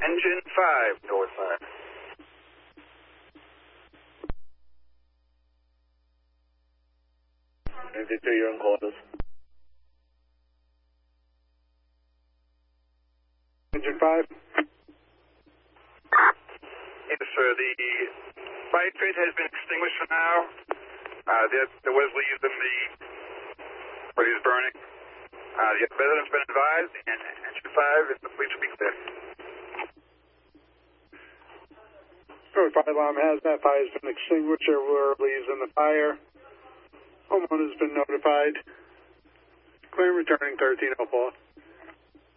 Engine 5, door 5. Engine 2, you're in quarters. Engine 5. Yes, sir. The fire crate has been extinguished for now. There was leaves in where he was burning. The resident's been advised, and engine 5 is the fleet to be clear. Fire alarm has that. Fire has been extinguished. There were leaves in the fire. Homeowner has been notified. Clear returning 1304.